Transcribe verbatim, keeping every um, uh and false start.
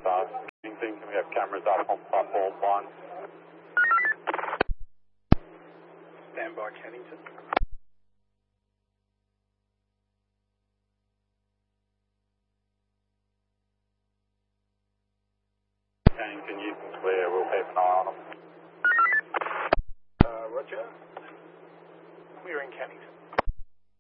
fast. Kennington, can we have cameras up on platform one? Stand by, Kennington. Kennington, you can clear. We'll keep an eye on them. Uh, Roger. We're in Kennington.